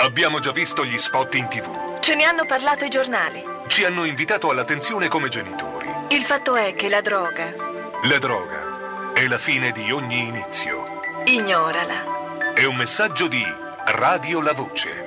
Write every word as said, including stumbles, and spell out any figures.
Abbiamo già visto gli spot in tivù. Ce ne hanno parlato i giornali. Ci hanno invitato all'attenzione come genitori. Il fatto è che la droga... La droga è la fine di ogni inizio. Ignorala. È un messaggio di Radio La Voce.